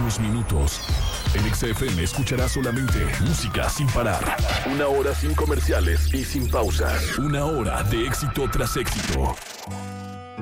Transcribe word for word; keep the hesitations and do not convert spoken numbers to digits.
próximos minutos, en X F M escucharás solamente música sin parar. Una hora sin comerciales y sin pausas. Una hora de éxito tras éxito.